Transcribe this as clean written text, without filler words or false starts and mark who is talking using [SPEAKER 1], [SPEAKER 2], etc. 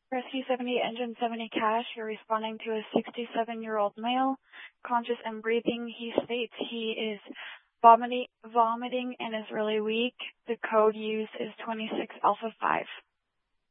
[SPEAKER 1] Rescue 70, Engine 70 Cash, you're responding to a 67-year-old male, conscious and breathing. He states he is vomiting and is really weak. The code used is 26 Alpha 5.